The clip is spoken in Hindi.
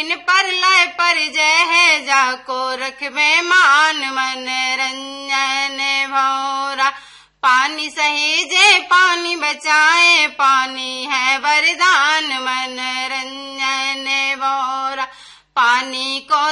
बिन परलय परिजय है जाको रखबे मान मन रंजन भौरा। पानी सहेजे पानी बचाए पानी है वरदान मन रंजन भौरा। पानी को